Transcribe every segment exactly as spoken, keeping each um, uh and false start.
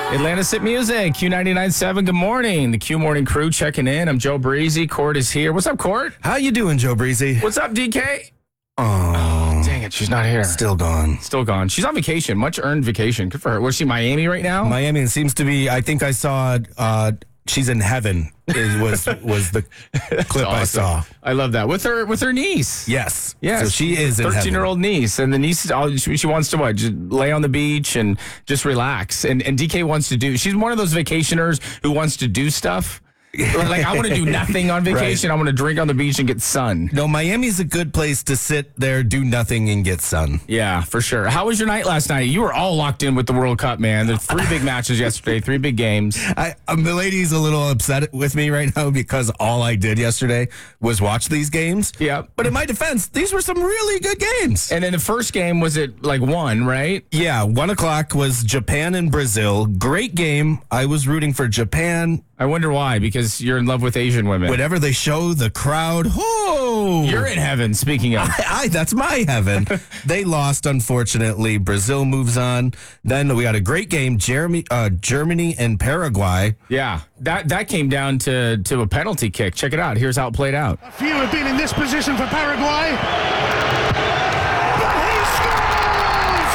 Atlanta Sit Music, Q ninety-nine point seven. Good morning. The Q Morning Crew checking in. I'm Joe Breezy. Court is here. What's up, Court? How you doing, Joe Breezy? What's up, D K? Oh, Dang it, she's not here. Still gone. Still gone. She's on vacation. Much earned vacation. Good for her. Was she Miami right now? Miami seems to be, I think I saw, uh, she's in heaven, is, was was the clip I saw. I love that. With her with her niece. Yes. Yes. So she is in heaven. thirteen-year-old niece. And the niece, all, she, she wants to what? Just lay on the beach and just relax. And, and D K wants to do, she's one of those vacationers who wants to do stuff. Like, I want to do nothing on vacation. Right. I want to drink on the beach and get sun. No, Miami's a good place to sit there, do nothing, and get sun. Yeah, for sure. How was your night last night? You were all locked in with the World Cup, man. There's three big matches yesterday, three big games. I, um, the lady's a little upset with me right now because all I did yesterday was watch these games. Yeah. But in my defense, these were some really good games. And then the first game was at like one, right? Yeah, one o'clock was Japan and Brazil. Great game. I was rooting for Japan. I wonder why, because you're in love with Asian women. Whatever they show, the crowd, oh! You're in heaven, speaking of. I, I, that's my heaven. They lost, unfortunately. Brazil moves on. Then we got a great game, Jeremy, uh, Germany and Paraguay. Yeah, that that came down to, to a penalty kick. Check it out. Here's how it played out. A few have been in this position for Paraguay. But he scores!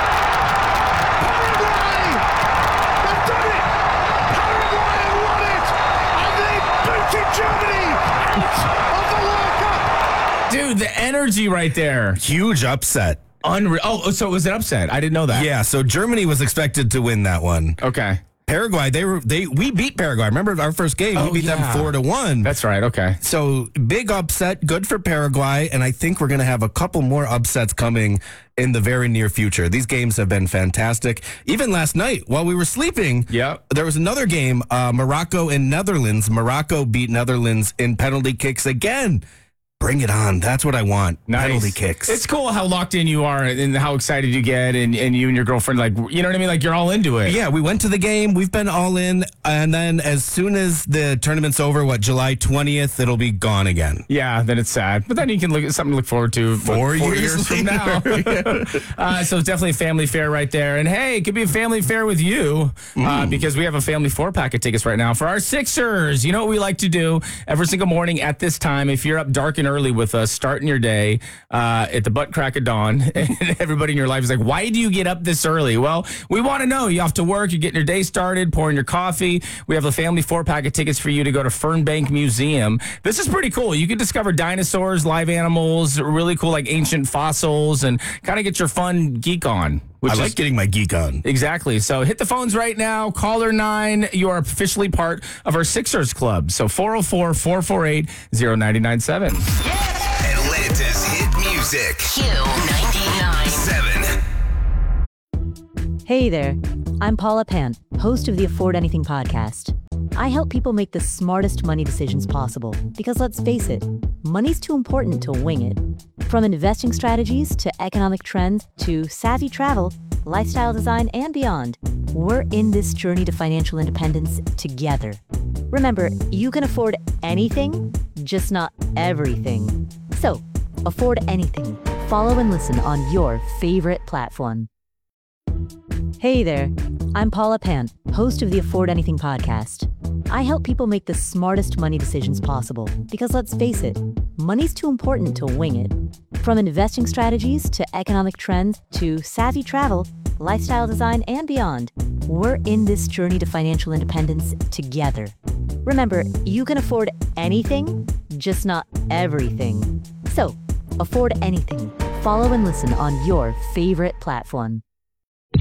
Paraguay! They've done it! Paraguay have won it! And they booted Germany out of the World Cup! Dude, the energy right there. Huge upset. Unreal. Oh, so it was an upset. I didn't know that. Yeah, so Germany was expected to win that one. Okay. Paraguay, they were they we beat Paraguay. Remember our first game? Oh, we beat yeah. them four to one. That's right. Okay. So big upset, good for Paraguay, and I think we're going to have a couple more upsets coming in the very near future. These games have been fantastic. Even last night, while we were sleeping, Yep. there was another game, uh, Morocco and Netherlands. Morocco beat Netherlands in penalty kicks again. Bring it on. That's what I want. Nice. Penalty kicks. It's cool how locked in you are and how excited you get, and, and you and your girlfriend, like, you know what I mean? Like, you're all into it. Yeah, we went to the game. We've been all in. And then as soon as the tournament's over, what, July twentieth, it'll be gone again. Yeah, then it's sad. But then you can look at something to look forward to Four what, four years years, from now. uh, so it's definitely a family fair right there. And hey, it could be a family fair with you uh, because we have a family four pack of tickets right now for our Sixers. You know what we like to do every single morning at this time? If you're up dark and early with us, starting your day uh, at the butt crack of dawn, and everybody in your life is like, why do you get up this early? Well, we want to know. You off to work, you're getting your day started, pouring your coffee. We have a family four pack of tickets for you to go to Fernbank Museum. This is pretty cool. You can discover dinosaurs, live animals, really cool like ancient fossils, and kind of get your fun geek on. Which I is like getting my geek on. Exactly. So hit the phones right now. Caller nine. You are officially part of our Sixers Club. So four oh four, four four eight, oh nine nine seven. Atlanta's hit music. Q ninety-nine. Seven. Hey there, I'm Paula Pant, host of the Afford Anything podcast. I help people make the smartest money decisions possible because let's face it, money's too important to wing it. From investing strategies to economic trends to savvy travel, lifestyle design, and beyond, we're in this journey to financial independence together. Remember, you can afford anything, just not everything. So, afford anything. Follow and listen on your favorite platform. Hey there, I'm Paula Pant, host of the Afford Anything podcast. I help people make the smartest money decisions possible because let's face it, money's too important to wing it. From investing strategies to economic trends to savvy travel, lifestyle design, and beyond, we're in this journey to financial independence together. Remember, you can afford anything, just not everything. So, afford anything. Follow and listen on your favorite platform.